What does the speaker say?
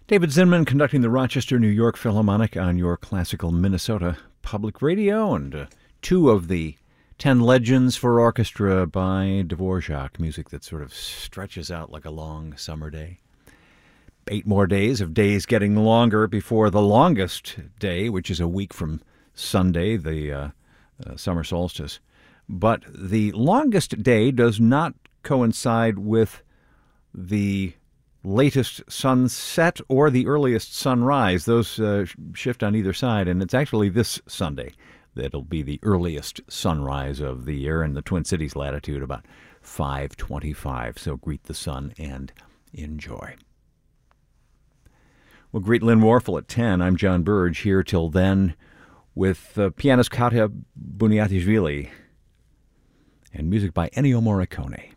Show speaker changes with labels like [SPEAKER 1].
[SPEAKER 1] David Zinman conducting the Rochester, New York Philharmonic on your classical Minnesota Public Radio, and two of the 10 Legends for Orchestra by Dvorak, music that sort of stretches out like a long summer day. 8 more days of days getting longer before the longest day, which is a week from Sunday, the summer solstice. But the longest day does not coincide with the latest sunset or the earliest sunrise. Those shift on either side, and it's actually this Sunday that'll be the earliest sunrise of the year in the Twin Cities latitude, about 5:25. So greet the sun and enjoy. We'll greet Lynn Warfel at 10. I'm John Burge, here till then with pianist Katya Buniatishvili and music by Ennio Morricone.